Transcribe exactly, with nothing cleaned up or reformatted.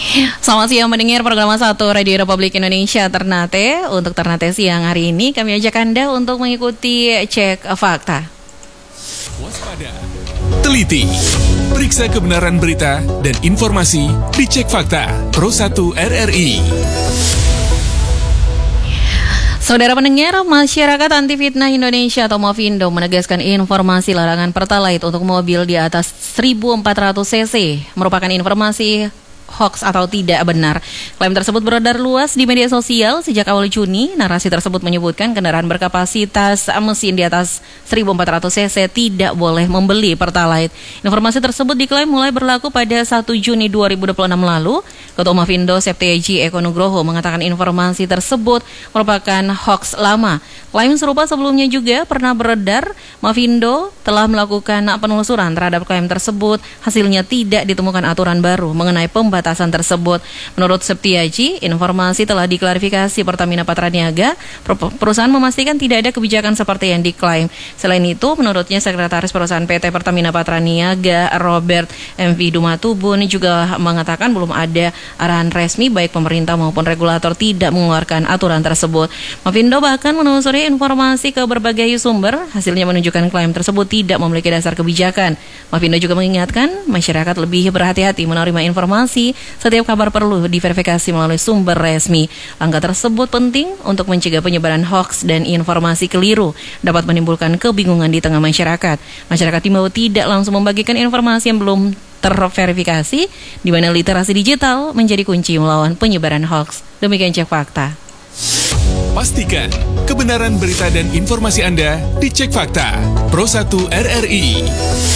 Selamat siang mendengar program satu Radio Republik Indonesia Ternate. Untuk Ternate siang hari ini kami ajak Anda untuk mengikuti cek fakta. Waspada, teliti, periksa kebenaran berita dan informasi di Cek Fakta Pro satu R R I. Saudara pendengar, Masyarakat Anti Fitnah Indonesia atau Mafindo menegaskan informasi larangan Pertalite untuk mobil di atas seribu empat ratus cc merupakan informasi hoax atau tidak benar. Klaim tersebut beredar luas di media sosial sejak awal Juni. Narasi tersebut menyebutkan kendaraan berkapasitas mesin di atas seribu empat ratus cc tidak boleh membeli Pertalite. Informasi tersebut diklaim mulai berlaku pada satu Juni dua ribu dua puluh enam lalu. Ketua Mafindo Septiaji Eko Nugroho mengatakan informasi tersebut merupakan hoax lama. Klaim serupa sebelumnya juga pernah beredar. Mafindo telah melakukan penelusuran terhadap klaim tersebut. Hasilnya tidak ditemukan aturan baru mengenai pembatasan tersebut. Menurut Septiaji, informasi telah diklarifikasi Pertamina Patraniaga. Perusahaan memastikan tidak ada kebijakan seperti yang diklaim. Selain itu, menurutnya Sekretaris Perusahaan P T Pertamina Patraniaga Robert M V Dumatubun juga mengatakan belum ada arahan resmi baik pemerintah maupun regulator tidak mengeluarkan aturan tersebut. Mafindo bahkan menelusuri informasi ke berbagai sumber. Hasilnya menunjukkan klaim tersebut tidak memiliki dasar kebijakan. Mafindo juga mengingatkan masyarakat lebih berhati-hati menerima informasi. Setiap kabar perlu diverifikasi melalui sumber resmi. Langkah tersebut penting untuk mencegah penyebaran hoaks dan informasi keliru dapat menimbulkan kebingungan di tengah masyarakat. Masyarakat diimbau tidak langsung membagikan informasi yang belum terverifikasi, di mana literasi digital menjadi kunci melawan penyebaran hoaks. Demikian Cek Fakta. Pastikan kebenaran berita dan informasi Anda di Cek Fakta Pro satu R R I.